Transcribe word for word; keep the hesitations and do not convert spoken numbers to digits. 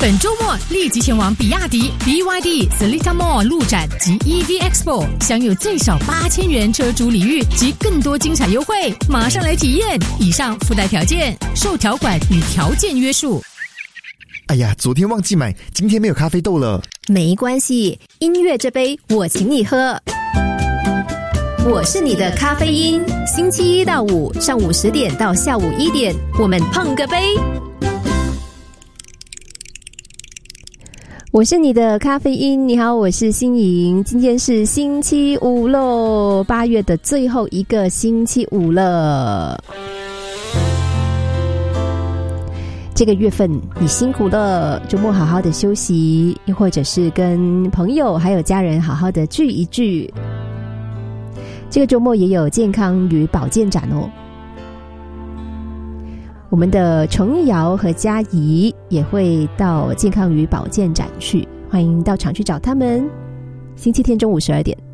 本周末立即前往比亚迪 B Y D Seletar Mall 路展及 E V Expo， 享有最少八千元车主礼遇及更多精彩优惠，马上来体验！以上附带条件，受条款与条件约束。 哎呀，昨天忘记买，今天没有咖啡豆了。 没关系，音乐这杯我请你喝。我是你的咖啡因，星期一到五上午十点到下午一点，我们碰个杯。我是你的咖啡因，你好，我是欣莹，今天是星期五喽，八月的最后一个星期五了。这个月份你辛苦了，周末好好的休息，又或者是跟朋友还有家人好好的聚一聚。这个周末也有健康与保健展哦。我们的程瑶和嘉怡也会到健康与保健展去，欢迎到场去找他们。星期天中午十二点。